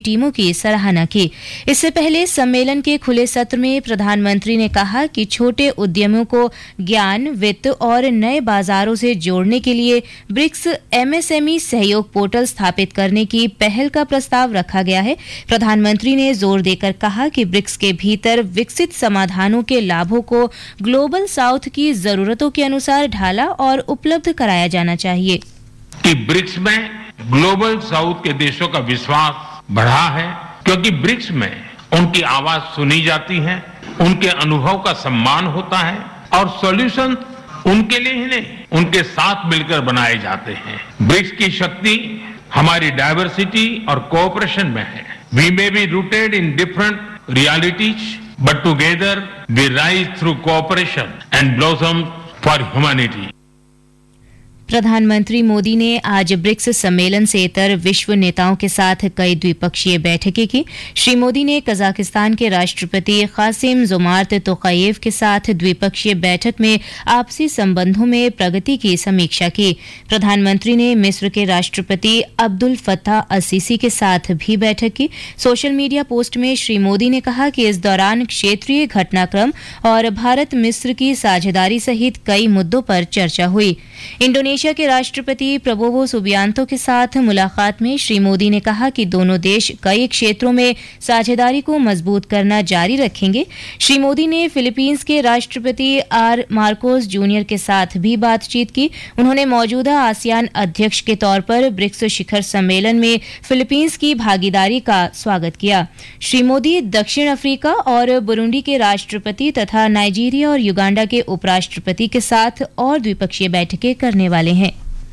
टीमों की सराहना की। इससे पहले सम्मेलन के खुले सत्र में प्रधानमंत्री ने कहा कि छोटे उद्यमियों को ज्ञान, वित्त और नए बाजारों से जोड़ने के लिए ब्रिक्स एमएसएमई सहयोग पोर्टल स्थापित करने की पहल का प्रस्ताव रखा गया है। प्रधानमंत्री ने जोर देकर कहा कि ब्रिक्स के भीतर विकसित समाधानों के लाभों को ग्लोबल साउथ की जरूरतों के अनुसार ढाला और उपलब्ध कराया जाना चाहिए। कि ब्रिक्स में ग्लोबल साउथ के देशों का विश्वास बढ़ा है, क्योंकि ब्रिक्स में उनकी आवाज सुनी जाती है, उनके अनुभव का सम्मान होता है और सॉल्यूशन उनके लिए ही नहीं, उनके साथ मिलकर बनाए जाते हैं। ब्रिक्स की शक्ति हमारी डाइवर्सिटी और कोऑपरेशन में है। We may be rooted in different realities, but together we rise through cooperation and blossom for humanity. प्रधानमंत्री मोदी ने आज ब्रिक्स सम्मेलन से इतर विश्व नेताओं के साथ कई द्विपक्षीय बैठकें की। श्री मोदी ने कजाकिस्तान के राष्ट्रपति कासिम जोमार्त तोकायेव के साथ द्विपक्षीय बैठक में आपसी संबंधों में प्रगति की समीक्षा की। प्रधानमंत्री ने मिस्र के राष्ट्रपति अब्दुल फत्ताह अल-सीसी के साथ भी बैठक की। सोशल मीडिया पोस्ट में श्री मोदी ने कहा कि इस दौरान क्षेत्रीय घटनाक्रम और भारत मिस्र की साझेदारी सहित कई मुद्दों पर चर्चा हुई। इंडोनेशिया के राष्ट्रपति प्रबोवो सुबियांतो के साथ मुलाकात में श्री मोदी ने कहा कि दोनों देश कई क्षेत्रों में साझेदारी को मजबूत करना जारी रखेंगे। श्री मोदी ने फिलीपींस के राष्ट्रपति आर मार्कोस जूनियर के साथ भी बातचीत की। उन्होंने मौजूदा आसियान अध्यक्ष के तौर पर ब्रिक्स शिखर सम्मेलन में फिलीपींस की भागीदारी का स्वागत किया। श्री मोदी दक्षिण अफ्रीका और बुरुंडी के राष्ट्रपति तथा नाइजीरिया और युगांडा के उपराष्ट्रपति के साथ और द्विपक्षीय बैठकें करने वाले हैं।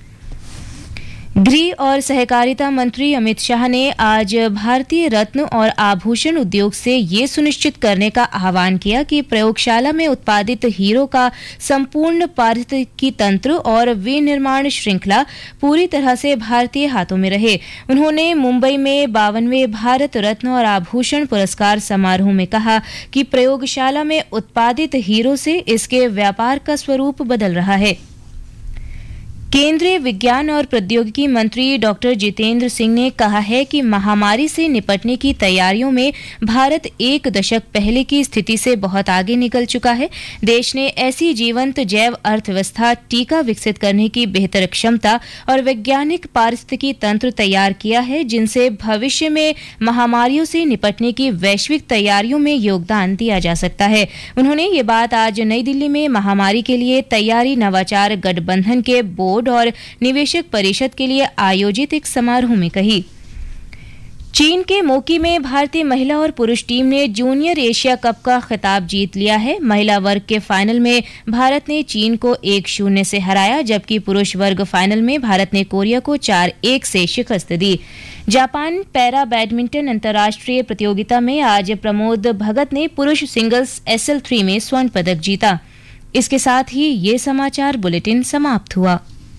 गृह और सहकारिता मंत्री अमित शाह ने आज भारतीय रत्न और आभूषण उद्योग से ये सुनिश्चित करने का आह्वान किया कि प्रयोगशाला में उत्पादित हीरों का संपूर्ण पारिस्थितिकी तंत्र और विनिर्माण श्रृंखला पूरी तरह से भारतीय हाथों में रहे। उन्होंने मुंबई में 52वें भारत रत्न और आभूषण पुरस्कार समारोह में कहा कि प्रयोगशाला में उत्पादित हीरों से इसके व्यापार का स्वरूप बदल रहा है। केंद्रीय विज्ञान और प्रौद्योगिकी मंत्री डॉक्टर जितेंद्र सिंह ने कहा है कि महामारी से निपटने की तैयारियों में भारत एक दशक पहले की स्थिति से बहुत आगे निकल चुका है। देश ने ऐसी जीवंत जैव अर्थव्यवस्था, टीका विकसित करने की बेहतर क्षमता और वैज्ञानिक पारिस्थितिकी तंत्र तैयार किया है, जिनसे भविष्य में महामारियों से निपटने की वैश्विक तैयारियों में योगदान दिया जा सकता है। उन्होंने ये बात आज नई दिल्ली में महामारी के लिए तैयारी नवाचार गठबंधन के बोर्ड और निवेशक परिषद के लिए आयोजित एक समारोह में कही। चीन के मोकी में भारतीय महिला और पुरुष टीम ने जूनियर एशिया कप का खिताब जीत लिया है। महिला वर्ग के फाइनल में भारत ने चीन को 1-0 से हराया, जबकि पुरुष वर्ग फाइनल में भारत ने कोरिया को 4-1 से शिकस्त दी। जापान पैरा बैडमिंटन अंतर्राष्ट्रीय प्रतियोगिता में आज प्रमोद भगत ने पुरुष सिंगल्स SL3 में स्वर्ण पदक जीता। इसके साथ ही ये समाचार बुलेटिन समाप्त हुआ।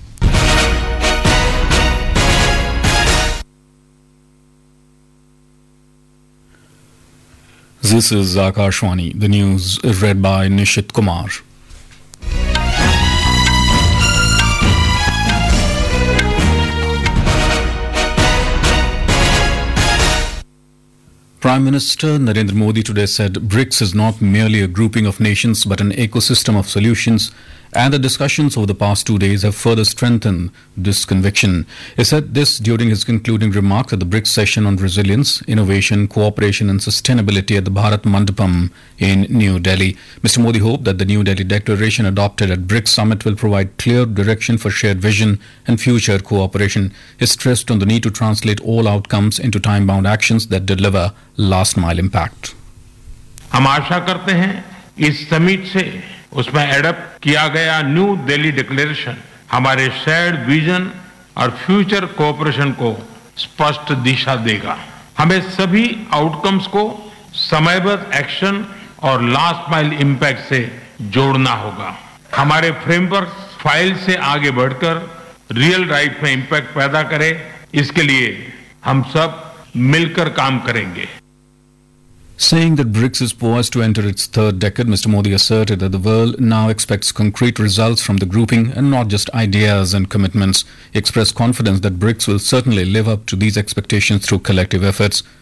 This is Akashwani, the news read by Nishit Kumar. Prime Minister Narendra Modi today said BRICS is not merely a grouping of nations but an ecosystem of solutions, and the discussions over the past 2 days have further strengthened this conviction. He said this during his concluding remarks at the BRICS session on resilience, innovation, cooperation and sustainability at the Bharat Mandapam in New Delhi. Mr. Modi hoped that the New Delhi declaration adopted at BRICS summit will provide clear direction for shared vision and future cooperation. He stressed on the need to translate all outcomes into time-bound actions that deliver last-mile impact. हम आशा करते हैं इस summit से उसमें adapt किया गया new Delhi declaration हमारे shared vision और फ्यूचर कोऑपरेशन को स्पष्ट दिशा देगा। हमें सभी आउटकम्स को समयबद्ध एक्शन और लास्ट माइल इम्पैक्ट से जोड़ना होगा। हमारे फ्रेमवर्क फाइल से आगे बढ़कर रियल लाइफ में इम्पैक्ट पैदा करे, इसके लिए हम सब मिलकर काम करेंगे। Saying that BRICS is poised to enter its third decade, Mr. Modi asserted that the world now expects concrete results from the grouping and not just ideas and commitments. He expressed confidence that BRICS will certainly live up to these expectations through collective efforts.